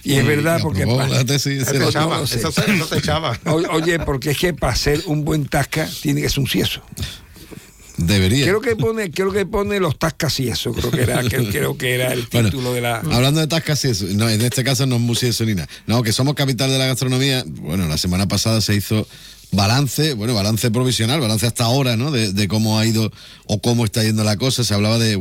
Y es verdad, porque... Eso te echaba. Oye, porque es que para ser un buen tasca tiene que ser un cieso. Debería. Creo que pone los tascas y eso, creo que era el título de la... Hablando de tascas y eso, no, en este caso no es muy eso ni nada. No, que somos capital de la gastronomía. Bueno, la semana pasada se hizo balance provisional, balance hasta ahora, ¿no? De cómo ha ido o cómo está yendo la cosa. Se hablaba de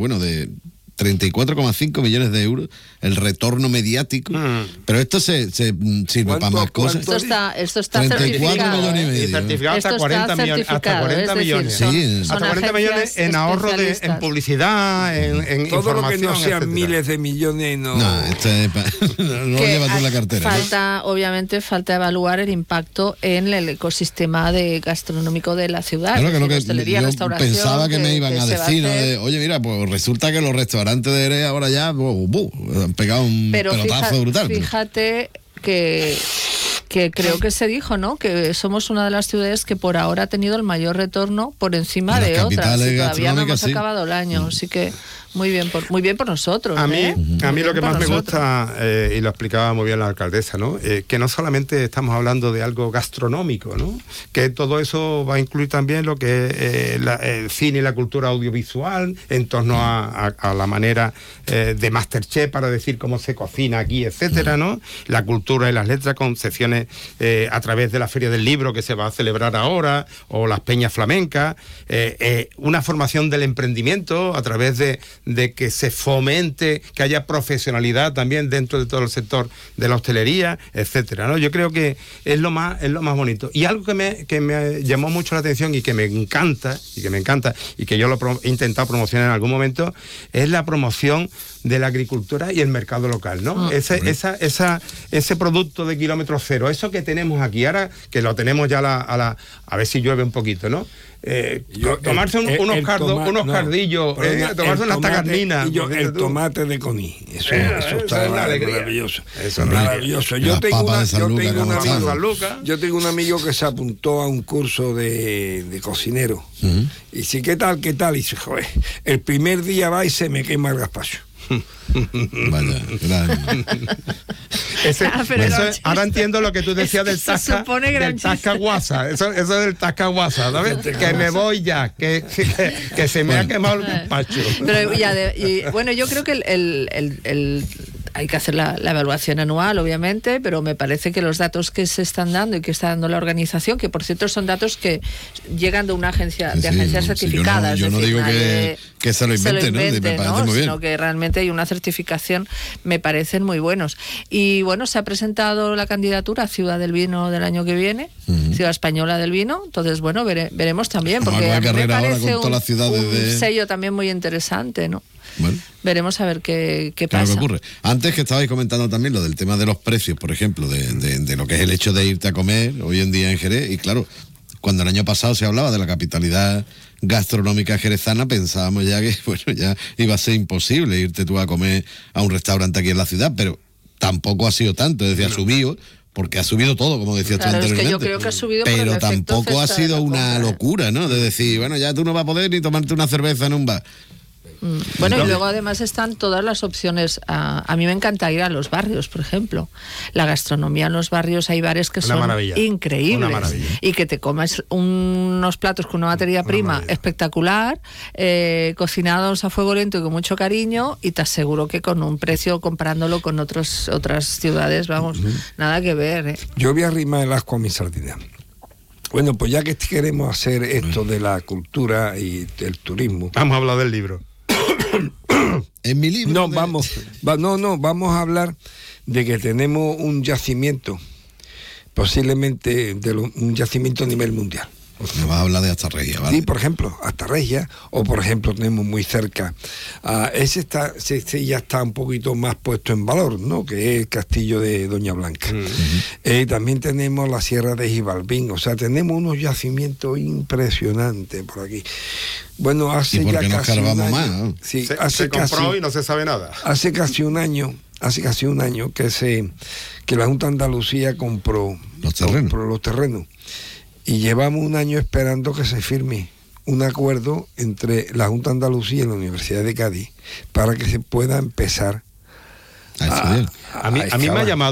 34,5 millones de euros, el retorno mediático, pero esto se sirve para más cosas. Esto está 34 certificado. millones y medio. Y certificado hasta 40 millones. Hasta 40 millones. Son hasta 40 millones en ahorro en publicidad, en todo información, lo que no sean etcétera. Miles de millones, no. No, esto es no lo llevas tú en la cartera. Obviamente falta evaluar el impacto en el ecosistema gastronómico de la ciudad. Claro, que hostelería, yo restauración, pensaba que me iban a decir, ¿no? Oye, mira, pues resulta que los restaurantes de Jerez ahora ya han pegado un pelotazo brutal. Fíjate que creo que se dijo, ¿no? Que somos una de las ciudades que por ahora ha tenido el mayor retorno por encima de otras. Y todavía no hemos acabado el año, así que muy bien por nosotros. A mí lo que más me gusta, y lo explicaba muy bien la alcaldesa, ¿no? Que no solamente estamos hablando de algo gastronómico, ¿no? Que todo eso va a incluir también lo que es el cine y la cultura audiovisual en torno a la manera de Masterchef, para decir cómo se cocina aquí, etcétera, ¿no? La cultura y las letras con secciones a través de la Feria del Libro que se va a celebrar ahora, o las peñas flamencas, una formación del emprendimiento a través de que se fomente, que haya profesionalidad también dentro de todo el sector de la hostelería, etcétera, ¿no? Yo creo que es lo más bonito. Y algo que me llamó mucho la atención y que me encanta, y que yo lo he intentado promocionar en algún momento, es la promoción de la agricultura y el mercado local, ¿no? Ese producto de kilómetro cero, eso que tenemos aquí, ahora que lo tenemos ya a ver si llueve un poquito, ¿no? Tomarse unos cardillos, tomarse unas tagarninas. El tomate de Coní, eso está maravilloso. Eso es maravilloso. Yo tengo un amigo que se apuntó a un curso de cocinero. Y dice, ¿qué tal? Y dice, joder, el primer día va y se me quema el gazpacho. Vaya, ahora entiendo lo que tú decías del tasca guasa, eso del tasca guasa, ¿sabes? Que me voy ya, que se me ha quemado el gazpacho. Pero bueno, yo creo que hay que hacer la evaluación anual, obviamente, pero me parece que los datos que se están dando y que está dando la organización, que por cierto son datos que llegan de una agencia, agencias certificadas. Yo no digo que se lo invente, ¿no? Me parece muy bien. Sino que realmente hay una certificación, me parecen muy buenos. Y bueno, se ha presentado la candidatura a Ciudad del Vino del año que viene, Ciudad Española del Vino, entonces bueno, veremos también, porque a mí me parece un sello también muy interesante, ¿no? Bueno, veremos a ver qué pasa. ¿Qué ocurre? Antes que estabais comentando también lo del tema de los precios, por ejemplo, de lo que es el hecho de irte a comer hoy en día en Jerez, y claro, cuando el año pasado se hablaba de la capitalidad gastronómica jerezana, pensábamos ya que ya iba a ser imposible irte tú a comer a un restaurante aquí en la ciudad, pero tampoco ha sido tanto, es decir, ha subido, porque ha subido todo, como decías tú anteriormente. Es que yo creo que ha subido, pero tampoco ha sido una locura, ¿no? De decir, bueno, ya tú no vas a poder ni tomarte una cerveza en un bar. Bueno, y luego además están todas las opciones. A mí me encanta ir a los barrios, por ejemplo. La gastronomía en los barrios, hay bares que son increíbles. Y que te comes unos platos con una materia prima espectacular, cocinados a fuego lento y con mucho cariño, y te aseguro que con un precio, comparándolo con otras ciudades, vamos, nada que ver, ¿eh? Yo voy a arrimar el asco a mi sardina. Bueno, pues ya que queremos hacer esto de la cultura y el turismo, vamos a hablar del libro. En mi libro. Vamos a hablar de que tenemos un yacimiento, posiblemente un yacimiento a nivel mundial. Me vas a hablar de Astarregia, ¿vale? Sí, por ejemplo, Astarregia, o por ejemplo tenemos muy cerca, ese ya está un poquito más puesto en valor, ¿no? Que es el castillo de Doña Blanca. También tenemos la Sierra de Gibalbín, o sea, tenemos unos yacimientos impresionantes por aquí. Bueno, hace ya casi un año, más, ¿no? Sí, se compró y no se sabe nada. Hace casi un año que la Junta de Andalucía compró los terrenos. Y llevamos un año esperando que se firme un acuerdo entre la Junta de Andalucía y la Universidad de Cádiz para que se pueda empezar a mí me ha llamado